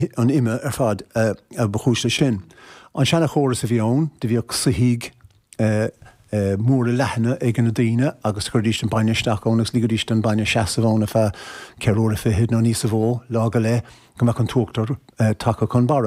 an imime fad a bechúiste sin. An sena chóras a bhí ón, de bhíoh sa híg mór lethna ag an daine agus chuirdíist an baine isteach ónnas lígadíist an baine seasamhóna fe ceúra fihid nó níos a bhó lá go le go meach an tuachtar take chun bara.